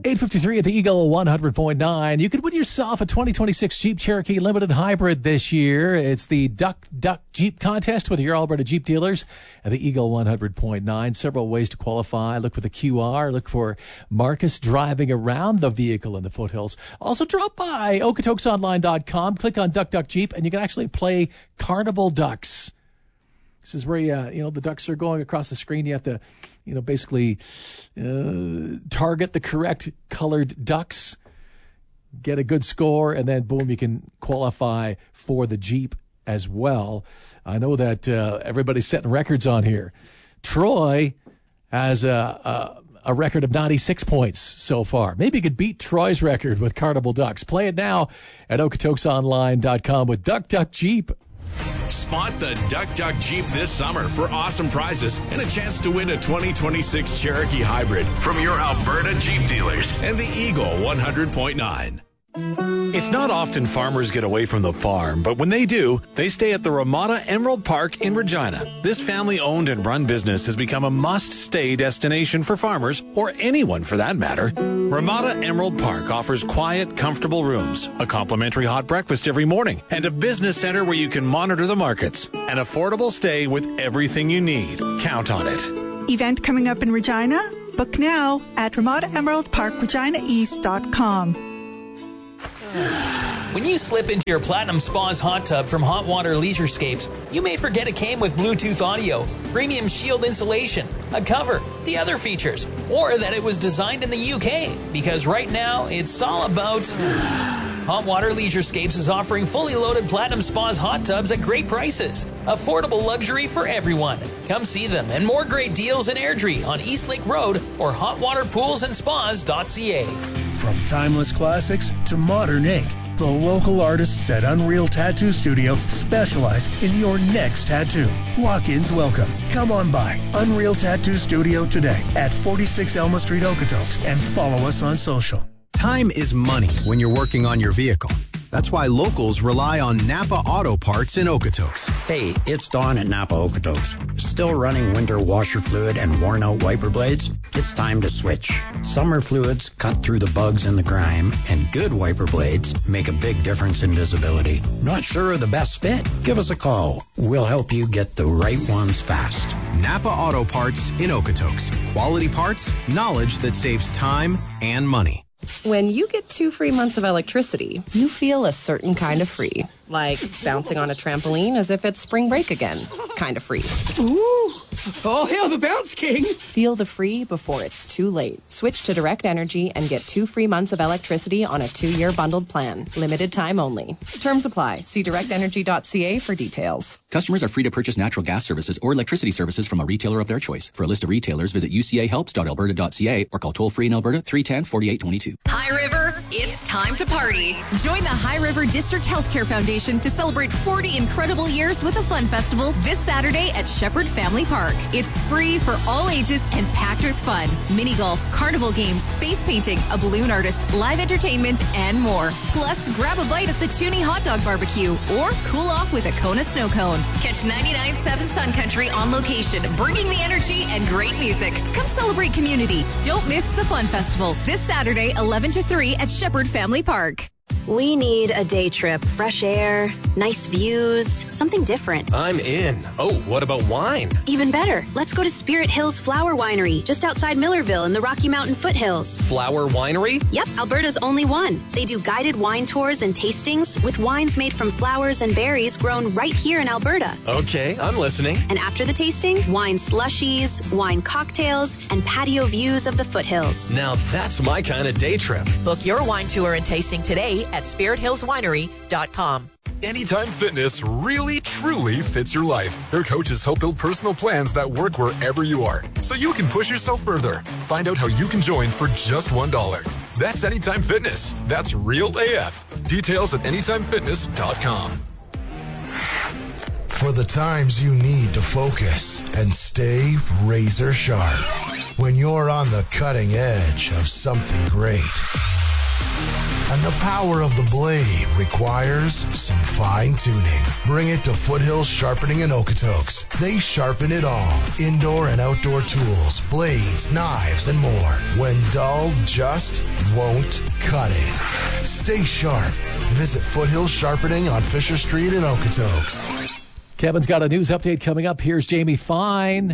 8:53 at the Eagle 100.9. You could win yourself a 2026 Jeep Cherokee Limited Hybrid this year. It's the Duck Jeep contest with your Alberta Jeep dealers at the Eagle 100.9. Several ways to qualify. Look for the QR. Look for Marcus driving around the vehicle in the foothills. Also, drop by okatokesonline.com. Click on Duck Jeep, and you can actually play Carnival Ducks. This is where the ducks are going across the screen. You have to, basically target the correct colored ducks, get a good score, and then boom, you can qualify for the Jeep as well. I know that everybody's setting records on here. Troy has a record of 96 points so far. Maybe you could beat Troy's record with Carnival Ducks. Play it now at okatokesonline.com with Duck Jeep. Spot the Duck Jeep this summer for awesome prizes and a chance to win a 2026 Cherokee Hybrid from your Alberta Jeep dealers and the Eagle 100.9. It's not often farmers get away from the farm, but when they do, they stay at the Ramada Emerald Park in Regina. This family-owned and run business has become a must-stay destination for farmers, or anyone for that matter. Ramada Emerald Park offers quiet, comfortable rooms, a complimentary hot breakfast every morning, and a business center where you can monitor the markets. An affordable stay with everything you need. Count on it. Event coming up in Regina? Book now at RamadaEmeraldParkReginaEast.com. When you slip into your Platinum Spas hot tub from Hot Water Leisurescapes, you may forget it came with Bluetooth audio, premium shield insulation, a cover, the other features, or that it was designed in the UK, because right now it's all about... Hot Water Leisurescapes is offering fully loaded Platinum Spas hot tubs at great prices. Affordable luxury for everyone. Come see them and more great deals in Airdrie on Eastlake Road or hotwaterpoolsandspas.ca. From timeless classics to modern ink, the local artists at Unreal Tattoo Studio specialize in your next tattoo. Walk-ins welcome. Come on by Unreal Tattoo Studio today at 46 Elma Street, Okotoks, and follow us on social. Time is money when you're working on your vehicle. That's why locals rely on Napa Auto Parts in Okotoks. Hey, it's Don at Napa Okotoks. Still running winter washer fluid and worn out wiper blades? It's time to switch. Summer fluids cut through the bugs and the grime, and good wiper blades make a big difference in visibility. Not sure of the best fit? Give us a call. We'll help you get the right ones fast. Napa Auto Parts in Okotoks. Quality parts, knowledge that saves time and money. When you get 2 free months of electricity, you feel a certain kind of free. Like bouncing on a trampoline as if it's spring break again. Kind of free. Ooh! All hail the Bounce King! Feel the free before it's too late. Switch to Direct Energy and get 2 free months of electricity on a 2-year bundled plan. Limited time only. Terms apply. See directenergy.ca for details. Customers are free to purchase natural gas services or electricity services from a retailer of their choice. For a list of retailers, visit ucahelps.alberta.ca or call toll-free in Alberta 310-4822. High River, it's time to party. Join the High River District Healthcare Foundation to celebrate 40 incredible years with a fun festival this Saturday at Shepherd Family Park. It's free for all ages and packed with fun. Mini golf, carnival games, face painting, a balloon artist, live entertainment, and more. Plus, grab a bite at the Toonie Hot Dog Barbecue or cool off with a Kona Snow Cone. Catch 99.7 Sun Country on location, bringing the energy and great music. Come celebrate community. Don't miss the Fun Festival this Saturday, 11 to 3 at Shepherd Family Park. We need a day trip, fresh air, nice views, something different. I'm in. Oh, what about wine? Even better. Let's go to Spirit Hills Flower Winery, just outside Millerville in the Rocky Mountain foothills. Flower Winery? Yep, Alberta's only one. They do guided wine tours and tastings with wines made from flowers and berries grown right here in Alberta. Okay, I'm listening. And after the tasting, wine slushies, wine cocktails, and patio views of the foothills. Now that's my kind of day trip. Book your wine tour and tasting today at SpiritHillsWinery.com. Anytime Fitness really, truly fits your life. Their coaches help build personal plans that work wherever you are, so you can push yourself further. Find out how you can join for just $1. That's Anytime Fitness. That's real AF. Details at AnytimeFitness.com. For the times you need to focus and stay razor sharp when you're on the cutting edge of something great. And the power of the blade requires some fine-tuning. Bring it to Foothills Sharpening in Okotoks. They sharpen it all. Indoor and outdoor tools, blades, knives, and more. When dull just won't cut it. Stay sharp. Visit Foothills Sharpening on Fisher Street in Okotoks. Kevin's got a news update coming up. Here's Jamie Fine.